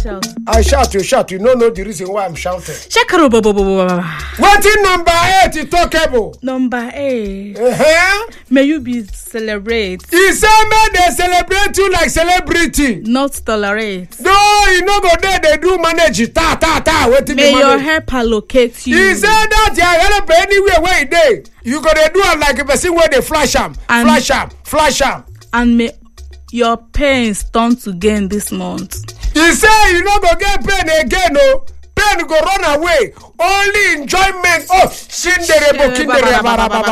shout. I shout, you shout. You don't know the reason why I'm shouting. Shekaro bobo. What in number 8 is talkable? Number 8. Uh-huh. May you be celebrate. He say man they celebrate you like celebrity. Not tolerate. No, you no go there. They do manage it. Ta. Waiting May your help allocate you. He said that you help anywhere where he dey. You go dey do it like a person where they flash am. And may your pains turn to gain this month. He say you no go get pain again, no. Pain go run away. Only enjoyment. Oh, Cinderebo, Kindereba.